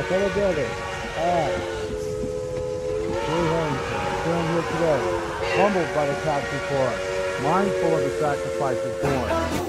fellow builder. Ray Harrington, stand here today, humbled by the tax reform, mindful of the sacrifices borne,